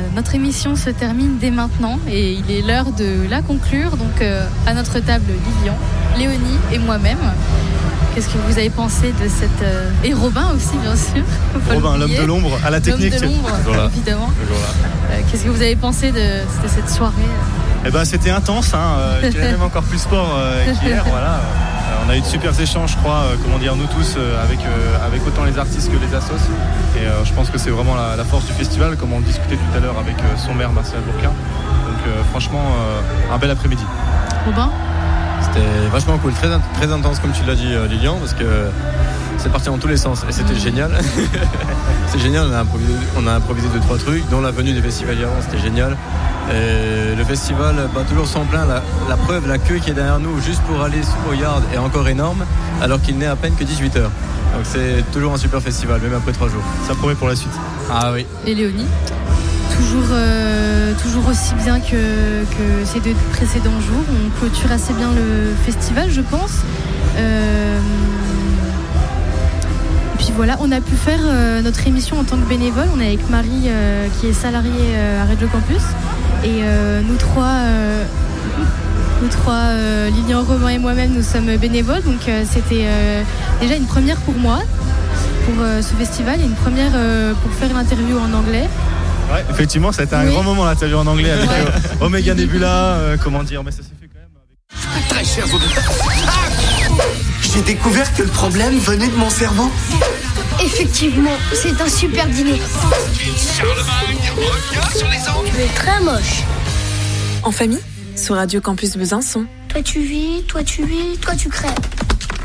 notre émission se termine dès maintenant et il est l'heure de la conclure. Donc à notre table, Lilian, Léonie et moi-même. Qu'est-ce que vous avez pensé de cette... Et Robin aussi, bien sûr. Robin, l'homme de l'ombre, à la technique. L'homme de l'ombre, évidemment. Qu'est-ce que vous avez pensé de cette soirée? C'était intense, je dirais même encore plus sport qu'hier. Voilà. On a eu de super échanges, je crois, nous tous, avec autant les artistes que les assos. Et je pense que c'est vraiment la force du festival, comme on le discutait tout à l'heure avec son maire, Marcel Bourquin. Donc franchement, un bel après-midi. Robin? C'était vachement cool, très intense comme tu l'as dit Lilian, parce que c'est parti dans tous les sens et c'était génial. C'est génial, on a improvisé 2-3 trucs, dont la venue des festivaliers avant, c'était génial. Et le festival bat toujours son plein, la preuve, la queue qui est derrière nous juste pour aller au Yard est encore énorme, alors qu'il n'est à peine que 18h. Donc c'est toujours un super festival, même après 3 jours. Ça promet pour la suite. Ah oui. Et Léonie? Toujours aussi bien que ces 2 précédents jours. On clôture assez bien le festival, je pense. Et puis voilà, on a pu faire notre émission en tant que bénévole. On est avec Marie qui est salariée à Radio Campus. Et nous trois, Lilian, Romain et moi-même, nous sommes bénévoles. Donc c'était déjà une première pour moi, pour ce festival, et une première pour faire l'interview en anglais. Ouais, effectivement, ça a été un grand moment l'interview en anglais avec Omega Nebula, mais ça s'est fait quand même avec... Très chers auditeurs, j'ai découvert que le problème venait de mon cerveau. Effectivement, c'est un super dîner. Charlemagne revient sur les ondes. Tu es très moche. En famille, sur Radio Campus Besançon. Toi tu vis, toi tu crèves.